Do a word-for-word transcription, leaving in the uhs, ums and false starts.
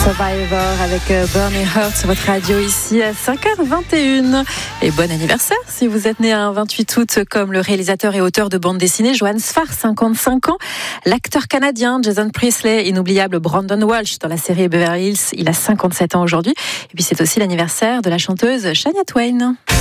Survivor avec Bernie Hurt sur votre radio ici à cinq heures vingt et une. Et bon anniversaire si vous êtes né un vingt-huit août comme le réalisateur et auteur de bande dessinée Johannes Farr, cinquante-cinq ans. L'acteur canadien Jason Priestley, inoubliable Brandon Walsh dans la série Beverly Hills, il a cinquante-sept ans aujourd'hui. Et puis c'est aussi l'anniversaire de la chanteuse Shania Twain.